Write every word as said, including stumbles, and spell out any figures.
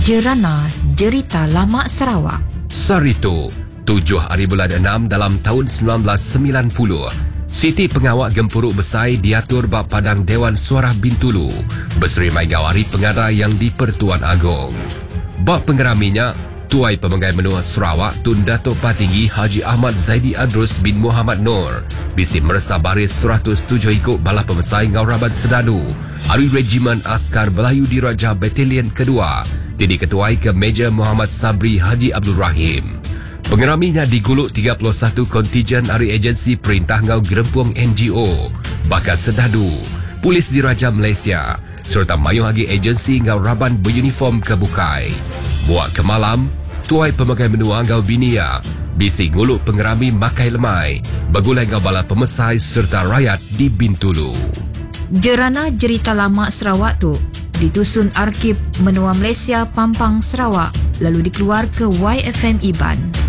Jerana Jerita Lama Sarawak. Sarito, tujuh hari bulan enam dalam tahun sembilan belas sembilan puluh. Siti Pengawak Gempuruk Besai diatur bak Padang Dewan Suara Bintulu berseri Maigawari Pengarah yang di-Pertuan Agong. Bak pengeraminya, Tuai Pemengai Menua Sarawak Tun Datuk Patinggi Haji Ahmad Zaidi Adrus bin Muhammad Nur bisi meresah baris seratus tujuh ikut Bala Pemesai Ngauraban Sedadu Ari Regimen Askar Melayu Diraja Batalion Kedua jadi ketuai ke Major Muhammad Sabri Haji Abdul Rahim. Pengeraminya diguluk tiga puluh satu kontijen Ari Agensi Perintah Ngau Gerempuang N G O Bakal Sedadu, Polis Diraja Malaysia serta mayung lagi agensi Ngauraban beruniform kebukai. Muak ke malam, Tuai Pemengai Menua Ngau Binia bisi nguluk pengerami Makai Lemai bagulai Ngau Bala Pemesai serta rakyat di Bintulu. Jerana Jerita Lama Sarawak tu ditusun Arkib Menua Malaysia Pampang Sarawak lalu dikeluar ke Y F M Iban.